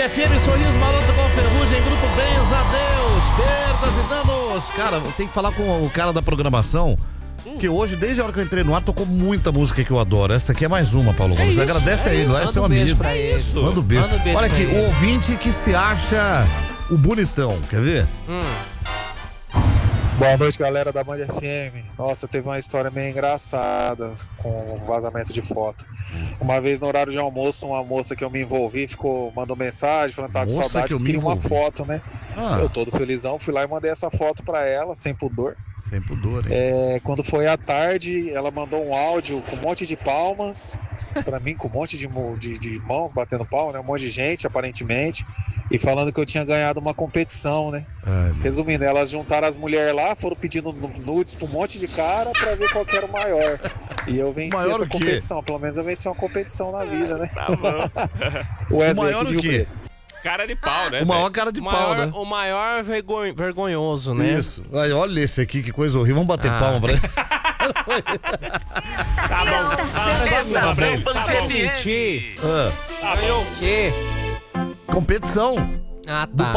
FM, Sorriso Maroto com Ferrugem, Grupo Bens, adeus, perdas e danos. Cara, tem que falar com o cara da programação, que hoje, desde a hora que eu entrei no ar, tocou muita música que eu adoro. Essa aqui é mais uma, Paulo Gomes. Agradece a ele, lá é seu amigo. Pra ele. Manda um beijo. Olha aqui, ele. o ouvinte que se acha o bonitão, quer ver? Boa noite, galera da Band FM. Nossa, teve uma história meio engraçada com vazamento de foto. Uma vez no horário de almoço, uma moça que eu me envolvi mandou mensagem falando que tava com Moça saudade, que eu me queria uma envolvi. foto, né? Ah. Eu todo felizão, fui lá e mandei essa foto pra ela, sem pudor. Sem pudor, hein? Quando foi à tarde, ela mandou um áudio com um monte de palmas pra mim, com um monte de mãos batendo palma, né? Um monte de gente, aparentemente, e falando que eu tinha ganhado uma competição, né? Resumindo, elas juntaram as mulheres lá, foram pedindo nudes pra um monte de cara pra ver qual que era o maior. E eu venci Maior essa o quê? competição, pelo menos eu venci uma competição na vida, né? Tá bom. O O Wesley maior aqui o de Rio quê? Preto. Cara de pau, né? O maior cara de pau, né? O maior vergonhoso, né? Isso. Aí, olha esse aqui, que coisa horrível. Vamos bater palma pra ele. Tá bom. Estação Band FM. Ah, Tá Ganhou bom. o quê? competição. Ah, tá.